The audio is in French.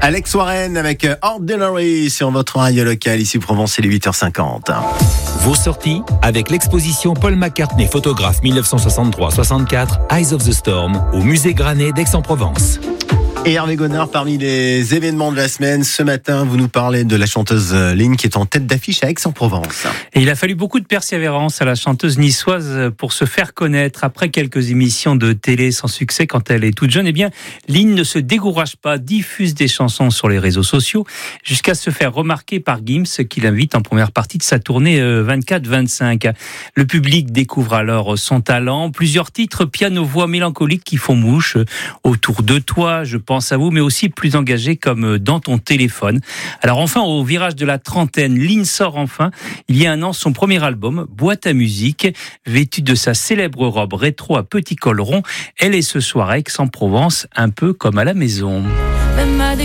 Alex Warren avec Ordinary sur votre radio locale, ici Provence, c'est les 8h50. Vos sorties avec l'exposition Paul McCartney, photographe 1963-64, Eyes of the Storm, au musée Granet d'Aix-en-Provence. Et Hervé Gonard, parmi les événements de la semaine, ce matin, vous nous parlez de la chanteuse Lynn qui est en tête d'affiche à Aix-en-Provence. Et il a fallu beaucoup de persévérance à la chanteuse niçoise pour se faire connaître. Après quelques émissions de télé sans succès quand elle est toute jeune, eh bien, Lynn ne se décourage pas, diffuse des chansons sur les réseaux sociaux jusqu'à se faire remarquer par Gims qui l'invite en première partie de sa tournée 24-25. Le public découvre alors son talent. Plusieurs titres piano-voix mélancoliques qui font mouche. Autour de toi, je pense à vous, mais aussi plus engagé comme Dans ton téléphone. Alors enfin, au virage de la trentaine, Lynn sort enfin, il y a un an, son premier album, Boîte à musique. Vêtue de sa célèbre robe rétro à petit col rond, elle est ce soir à Aix-en-Provence, un peu comme à la maison.